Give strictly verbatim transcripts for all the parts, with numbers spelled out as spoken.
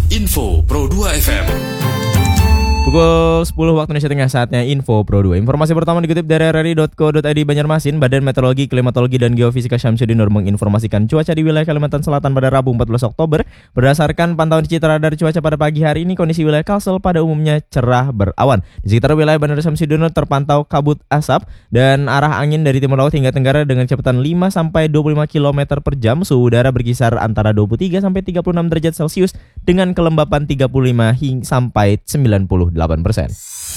Info Pro dua F M. Pukul sepuluh waktu Indonesia Tengah, saatnya Info Pro dua. Informasi pertama dikutip dari r r i dot co dot i d Banjarmasin. Badan Meteorologi, Klimatologi, dan Geofisika Syamsuddin Nur menginformasikan cuaca di wilayah Kalimantan Selatan pada Rabu empat belas Oktober. Berdasarkan pantauan Citra Radar Cuaca pada pagi hari ini, kondisi wilayah Kalsel pada umumnya cerah berawan. Di sekitar wilayah Bandara Syamsuddin Nur terpantau kabut asap dan arah angin dari timur laut hingga tenggara dengan kecepatan lima sampai dua puluh lima kilometer per jam. Suhu udara berkisar antara dua puluh tiga sampai tiga puluh enam derajat Celcius dengan kelembapan tiga puluh lima hingga sampai sembilan puluh delapan persen.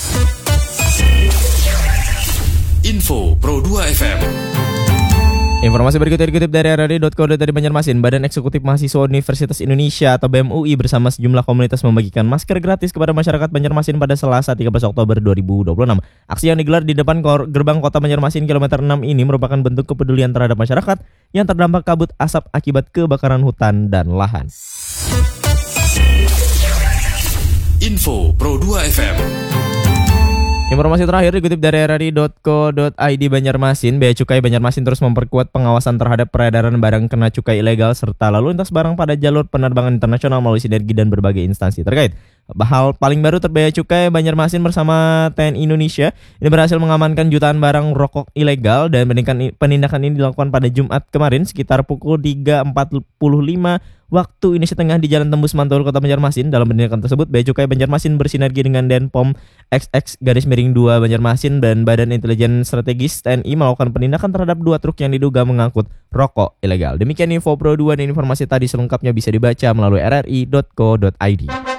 Info Pro dua F M. Informasi berikutnya dikutip dari r r i dot co dot i d Banjarmasin. Badan Eksekutif Mahasiswa Universitas Indonesia atau B E M U I bersama sejumlah komunitas membagikan masker gratis kepada masyarakat Banjarmasin pada Selasa tiga belas Oktober dua ribu dua puluh enam. Aksi yang digelar di depan gerbang kota Banjarmasin kilometer enam ini merupakan bentuk kepedulian terhadap masyarakat yang terdampak kabut asap akibat kebakaran hutan dan lahan. Info Pro dua F M. Informasi terakhir dikutip dari r r i dot co dot i d Banjarmasin. Bea Cukai Banjarmasin terus memperkuat pengawasan terhadap peredaran barang kena cukai ilegal serta lalu lintas barang pada jalur penerbangan internasional melalui sinergi dan berbagai instansi terkait. Hal paling baru Bea Cukai Banjarmasin bersama T N I Indonesia ini berhasil mengamankan jutaan barang rokok ilegal, dan penindakan ini dilakukan pada Jumat kemarin sekitar pukul tiga empat puluh lima waktu Indonesia Tengah di Jalan Tembus Mantul, Kota Banjarmasin. Dalam penindakan tersebut, Bea Cukai Banjarmasin bersinergi dengan Denpom X X garis miring dua Banjarmasin dan Badan Intelijen Strategis T N I melakukan penindakan terhadap dua truk yang diduga mengangkut rokok ilegal. Demikian Info Pro dua, dan informasi tadi selengkapnya bisa dibaca melalui r r i dot co dot i d.